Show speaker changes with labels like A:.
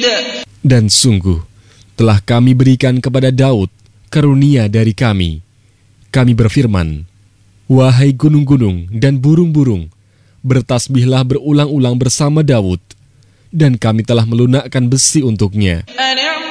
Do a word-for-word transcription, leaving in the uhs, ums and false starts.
A: Dan sungguh, telah kami berikan kepada Daud karunia dari kami. Kami berfirman, wahai gunung-gunung dan burung-burung, bertasbihlah berulang-ulang bersama Daud, dan kami telah melunakkan besi untuknya.